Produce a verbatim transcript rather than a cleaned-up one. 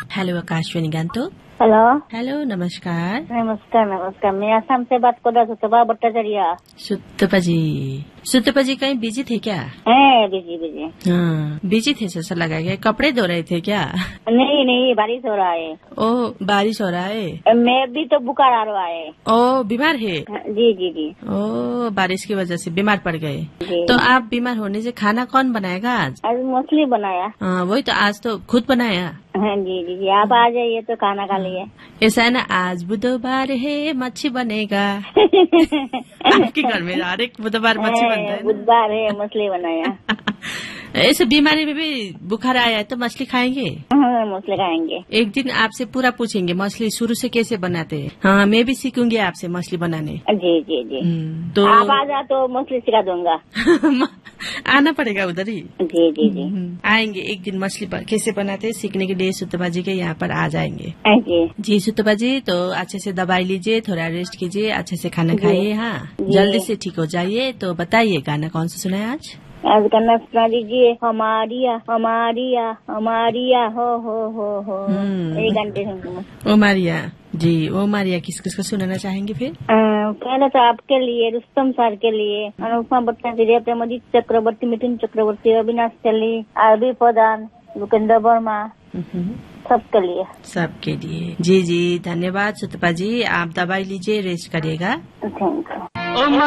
Hello Akashvani Gangtok. Hello hello नमस्कार। नमस्कार नमस्कार मैं असम से बात कर रहा हूँ सुतपा भट्टाचार्य। सुतपा जी सुतपा जी कहीं बिजी थे क्या? है बिजी बिजी। हाँ बिजी थे, ऐसा लगा क्या? कपड़े धो रहे थे क्या? नहीं नहीं बारिश हो रहा है। ओ बारिश हो रहा है। मैं भी तो बुखार आ रहा है। ओ बीमार है? जी जी जी। ओ बारिश की वजह से बीमार पड़ गए। तो आप बीमार होने से खाना कौन बनाएगा आज? आज मछली बनाया। हाँ वही तो, आज तो खुद बनाया। हाँ जी जी जी आप आ जाइए तो खाना खा लिए। ऐसा है ना, आज बुधवार है मच्छी बनेगा। आपके घर में हर एक बुधवार मच्छी बनता है। बुधवार है मछली बनाया। ऐसे बीमारी में भी बुखार आया है तो मछली खाएंगे? हाँ मछली खाएंगे। एक दिन आपसे पूरा पूछेंगे मछली शुरू से कैसे बनाते हैं। हाँ मैं भी सीखूंगी आपसे मछली बनाने। जी जी जी। तो आप आ जा तो मछली सिखा दूंगा। आना पड़ेगा उधर ही। जी जी जी आएंगे एक दिन, मछली कैसे बनाते हैं सीखने के लिए सुतपा जी के यहाँ पर आ जाएंगे। जी जी सुतपा जी, तो अच्छे से दवाई लीजिए, थोड़ा रेस्ट कीजिए, अच्छे से खाना खाइए। हाँ जल्दी से ठीक हो जाइए। तो बताइए गाना कौन सा सुना है आज? आज गाना सुना दीजिए। हमारिया हमारिया हमारिया हो हो हो हो ये घंटे ओ मारिया जी। ओ मारिया किस किस को सुनाना चाहेंगे फिर? पहले तो आपके लिए, रुस्तम सर के लिए, अनुपमा भट्टाचार्य, प्रेमजीत चक्रवर्ती, मिथुन चक्रवर्ती, अविनाश चली, आरबी प्रधान, भूपेंद्र वर्मा, सबके लिए। सबके लिए जी जी धन्यवाद सुतपा जी। आप दवाई लीजिए, रेस्ट करिएगा। Thank you.